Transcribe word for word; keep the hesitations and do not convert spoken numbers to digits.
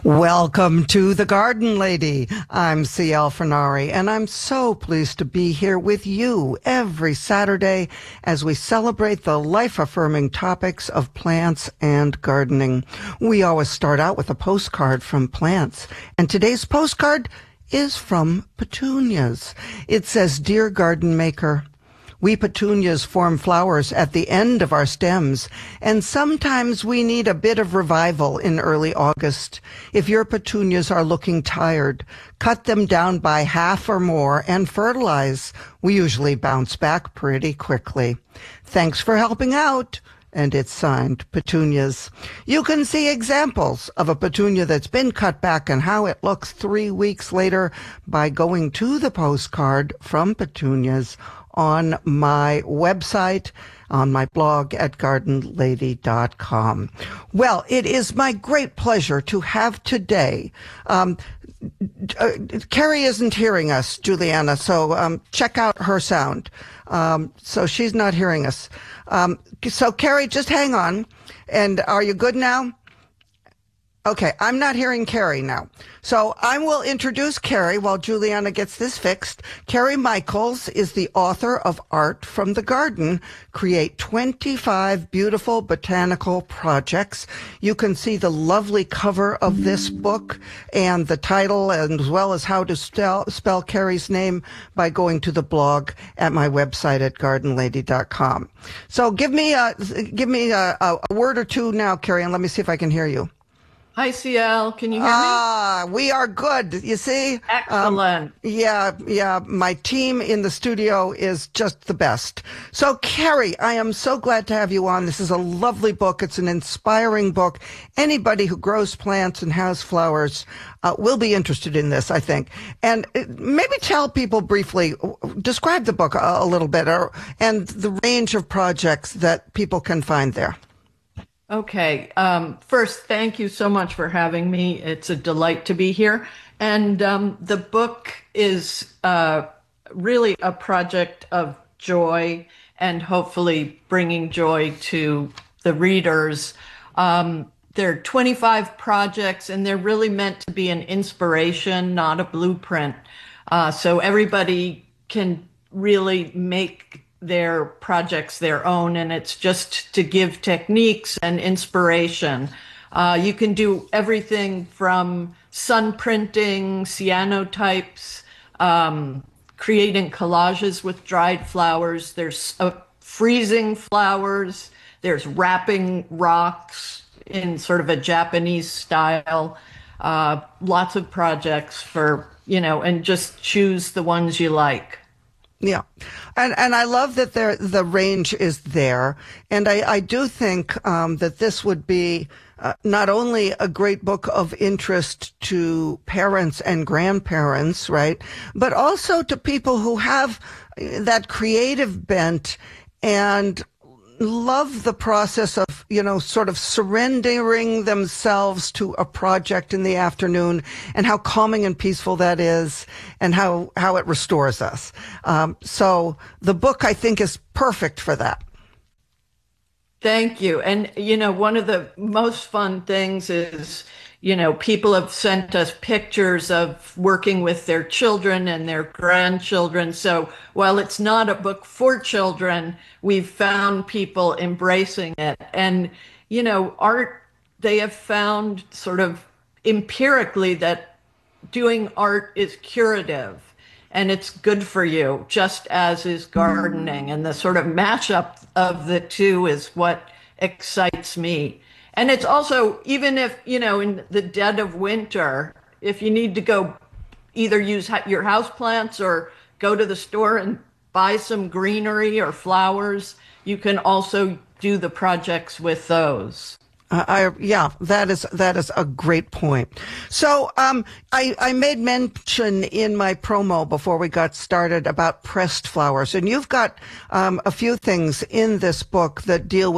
Welcome to The Garden Lady. I'm C L Fernari, and I'm so pleased to be here with you every Saturday as we celebrate the life-affirming topics of plants and gardening. We always start out with a postcard from plants, and today's postcard is from petunias. It says, "Dear Garden Maker, we petunias form flowers at the end of our stems, and sometimes we need a bit of revival in early August. If your petunias are looking tired, cut them down by half or more and fertilize. We usually bounce back pretty quickly. Thanks for helping out." And it's signed Petunias. You can see examples of a petunia that's been cut back and how it looks three weeks later by going to the postcard from Petunias on my website, on my blog at garden lady dot com. Well, it is my great pleasure to have today. Um, uh, Carrie isn't hearing us, Juliana, so um, check out her sound. Um, so she's not hearing us. Um, so Carrie, just hang on. And are you good now? Okay, I'm not hearing Carrie now. So I will introduce Carrie while Juliana gets this fixed. Carrie Michaels is the author of Art from the Garden, Create twenty-five Beautiful Botanical Projects. You can see the lovely cover of this book and the title, as well as how to spell, spell Carrie's name by going to the blog at my website at garden lady dot com. So give me a, give me a, a word or two now, Carrie, and let me see if I can hear you. Hi, C L. Can you hear ah, me? Ah, we are good. You see? Excellent. Um, yeah, yeah. My team in the studio is just the best. So, Carrie, I am so glad to have you on. This is a lovely book. It's an inspiring book. Anybody who grows plants and has flowers uh, will be interested in this, I think. And uh, maybe tell people briefly, describe the book a, a little bit, or, and the range of projects that people can find there. Okay. Um, first, thank you so much for having me. It's a delight to be here. And um, the book is uh, really a project of joy and hopefully bringing joy to the readers. Um, there are twenty-five projects, and they're really meant to be an inspiration, not a blueprint. Uh, so everybody can really make their projects their own, and it's just to give techniques and inspiration. Uh, you can do everything from sun printing, cyanotypes, um, creating collages with dried flowers. There's uh, freezing flowers. There's wrapping rocks in sort of a Japanese style. Uh, lots of projects for, you know, and just choose the ones you like. Yeah. And and I love that there the range is there. And I, I do think um, that this would be uh, not only a great book of interest to parents and grandparents, right, but also to people who have that creative bent and love the process of, you know, sort of surrendering themselves to a project in the afternoon, and how calming and peaceful that is, and how, how it restores us. Um, so the book, I think, is perfect for that. Thank you. And, you know, one of the most fun things is, you know, people have sent us pictures of working with their children and their grandchildren. So while it's not a book for children, we've found people embracing it. And, you know, art, they have found sort of empirically that doing art is curative and it's good for you, just as is gardening. And the sort of mashup of the two is what excites me. And it's also, even if, you know, in the dead of winter, if you need to go either use your house plants or go to the store and buy some greenery or flowers, you can also do the projects with those. Uh, I, yeah, that is, that is a great point. So, um, I, I made mention in my promo before we got started about pressed flowers, and you've got, um, a few things in this book that deal with